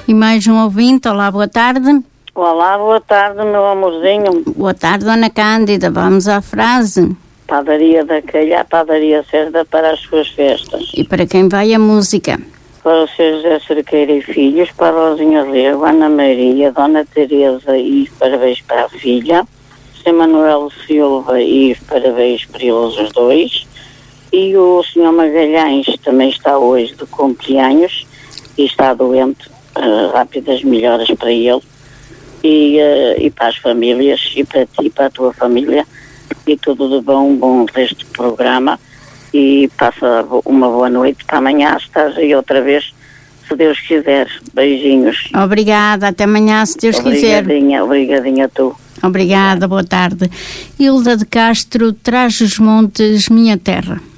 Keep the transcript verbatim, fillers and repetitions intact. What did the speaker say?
E mais um ouvinte. Olá, boa tarde. Olá, boa tarde, meu amorzinho. Boa tarde, Dona Cândida. Vamos à frase. Padaria da Calha, Padaria Cerda para as suas festas. E para quem vai a música? Para o seu José Cerqueira e filhos, para a Rosinha Rego, Ana Maria, Dona Teresa e parabéns para a filha. Seu Manuel Silva e parabéns para eles os dois. E o senhor Magalhães também está hoje de cumpleaños e está doente. Uh, rápidas melhoras para ele e, uh, e para as famílias e para ti, para a tua família, e tudo de bom, um bom resto de programa, e passa uma boa noite. Para amanhã estás aí outra vez, se Deus quiser. Beijinhos. Obrigada, até amanhã, se Deus quiser. Obrigadinha, obrigadinha a tu. Obrigada, boa tarde. Hilda de Castro, Trás-os-Montes, minha terra.